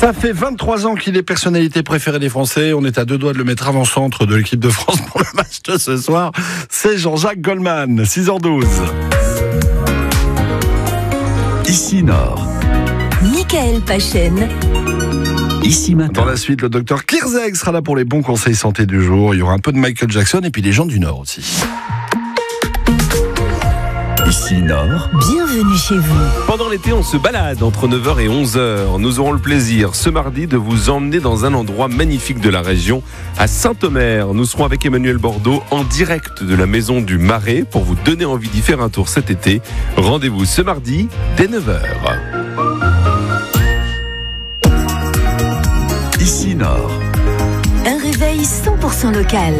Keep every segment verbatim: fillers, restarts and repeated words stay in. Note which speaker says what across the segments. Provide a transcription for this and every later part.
Speaker 1: Ça fait vingt-trois ans qu'il est personnalité préférée des Français. On est à deux doigts de le mettre avant-centre de l'équipe de France pour le match de ce soir. C'est Jean-Jacques Goldman, six heures douze.
Speaker 2: Ici Nord.
Speaker 3: Michael Pachen.
Speaker 2: Ici Matin.
Speaker 1: Dans la suite, le docteur Kirzeg sera là pour les bons conseils santé du jour. Il y aura un peu de Michael Jackson et puis des gens du Nord aussi.
Speaker 2: Ici Nord.
Speaker 3: Bienvenue chez vous.
Speaker 4: Pendant l'été, on se balade entre neuf heures et onze heures. Nous aurons le plaisir ce mardi de vous emmener dans un endroit magnifique de la région, à Saint-Omer. Nous serons avec Emmanuel Bordeaux en direct de la Maison du Marais pour vous donner envie d'y faire un tour cet été. Rendez-vous ce mardi dès neuf heures.
Speaker 2: Ici Nord.
Speaker 3: Un réveil cent pour cent local.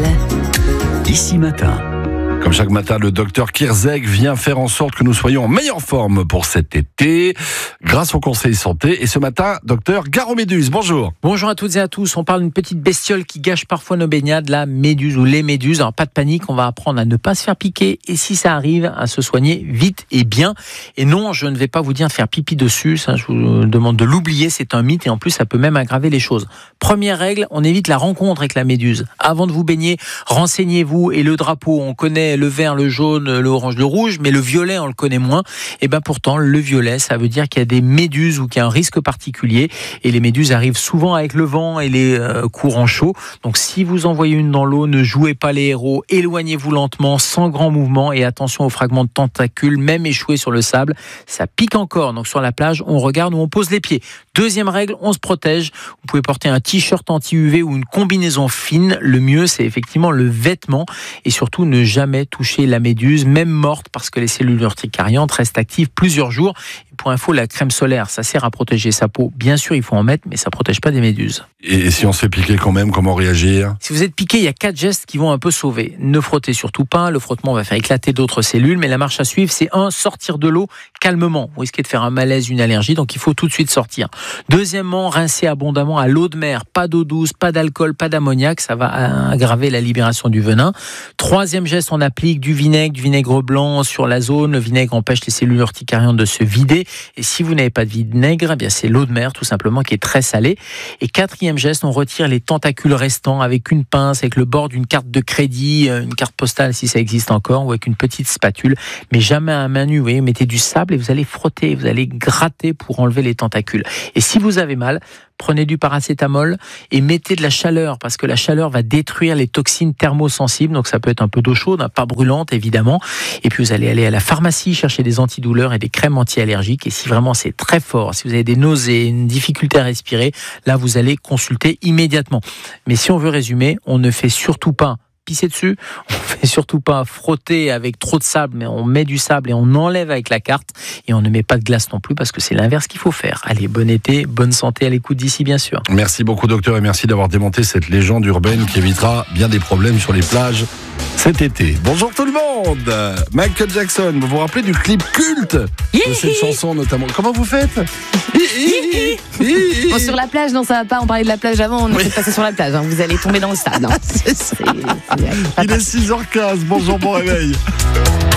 Speaker 2: Ici Matin.
Speaker 1: Comme chaque matin, le docteur Kirzeg vient faire en sorte que nous soyons en meilleure forme pour cet été, grâce au conseil santé. Et ce matin, docteur Garoméduse, bonjour.
Speaker 5: Bonjour à toutes et à tous. On parle d'une petite bestiole qui gâche parfois nos baignades, la méduse ou les méduses. Alors pas de panique, on va apprendre à ne pas se faire piquer et si ça arrive, à se soigner vite et bien. Et non, je ne vais pas vous dire de faire pipi dessus, ça je vous demande de l'oublier, c'est un mythe et en plus ça peut même aggraver les choses. Première règle, on évite la rencontre avec la méduse. Avant de vous baigner, renseignez-vous et le drapeau, on connaît le vert, le jaune, l'orange, le rouge, mais le violet, on le connaît moins. Et bien pourtant, le violet, ça veut dire qu'il y a des méduses ou qu'il y a un risque particulier. Et les méduses arrivent souvent avec le vent et les euh, courants chauds. Donc si vous en voyez une dans l'eau, ne jouez pas les héros. Éloignez-vous lentement, sans grand mouvement. Et attention aux fragments de tentacules, même échoués sur le sable. Ça pique encore. Donc sur la plage, on regarde où on pose les pieds. Deuxième règle, on se protège. Vous pouvez porter un t-shirt anti-U V ou une combinaison fine. Le mieux, c'est effectivement le vêtement. Et surtout, ne jamais toucher la méduse, même morte, parce que les cellules urticariantes restent actives plusieurs jours. Et pour info, la crème solaire, ça sert à protéger sa peau. Bien sûr, il faut en mettre, mais ça ne protège pas des méduses.
Speaker 1: Et si on se fait piquer quand même, comment réagir ?
Speaker 5: Si vous êtes piqué, il y a quatre gestes qui vont un peu sauver. Ne frottez surtout pas, le frottement va faire éclater d'autres cellules, mais la marche à suivre, c'est un, sortir de l'eau calmement. Vous risquez de faire un malaise, une allergie, donc il faut tout de suite sortir. Deuxièmement, rincer abondamment à l'eau de mer, pas d'eau douce, pas d'alcool, pas d'ammoniac, ça va aggraver la libération du venin. Troisième geste, on applique du vinaigre, du vinaigre blanc sur la zone. Le vinaigre empêche les cellules urticariantes de se vider. Et si vous n'avez pas de vinaigre, eh bien c'est l'eau de mer tout simplement qui est très salée. Et quatrième geste, on retire les tentacules restants avec une pince, avec le bord d'une carte de crédit, une carte postale si ça existe encore, ou avec une petite spatule, mais jamais à main nue. Vous voyez, mettez du sable et vous allez frotter, vous allez gratter pour enlever les tentacules. Et si vous avez mal, prenez du paracétamol et mettez de la chaleur, parce que la chaleur va détruire les toxines thermosensibles, donc ça peut être un peu d'eau chaude, pas brûlante évidemment. Et puis vous allez aller à la pharmacie chercher des antidouleurs et des crèmes anti-allergiques. Et si vraiment c'est très fort, si vous avez des nausées, une difficulté à respirer, là vous allez consulter immédiatement. Mais si on veut résumer, on ne fait surtout pas pisser dessus, on fait surtout pas frotter avec trop de sable, mais on met du sable et on enlève avec la carte et on ne met pas de glace non plus parce que c'est l'inverse qu'il faut faire. Allez, bon été, bonne santé à l'écoute d'ici bien sûr.
Speaker 1: Merci beaucoup docteur et merci d'avoir démonté cette légende urbaine qui évitera bien des problèmes sur les plages cet été. Bonjour tout le monde. Michael Jackson, vous vous rappelez du clip culte de cette chanson notamment. Comment vous faites?
Speaker 6: Bon, sur la plage, non ça va pas, on parlait de la plage avant, on ne
Speaker 1: Oui.
Speaker 6: fait pas ça sur la plage, hein. Vous allez tomber dans le stade. Hein.
Speaker 1: C'est ça.
Speaker 6: C'est- c'est-
Speaker 1: Il est six heures quinze, bonjour, bon réveil.